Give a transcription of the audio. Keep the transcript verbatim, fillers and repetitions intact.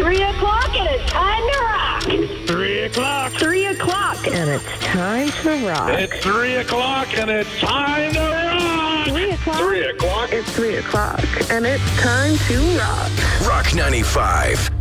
Three o'clock and it's time to rock. Three o'clock. Three o'clock and it's time to rock. It's three o'clock and it's time to rock. Three o'clock. Three o'clock. It's three o'clock and it's time to rock. Rock ninety-five.